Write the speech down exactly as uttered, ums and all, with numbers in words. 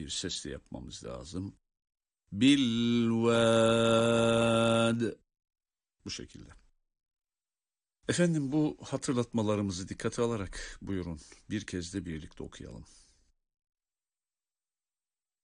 bir sesle yapmamız lazım. Bilvad. Bu şekilde. Efendim, bu hatırlatmalarımızı dikkate alarak buyurun bir kez de birlikte okuyalım.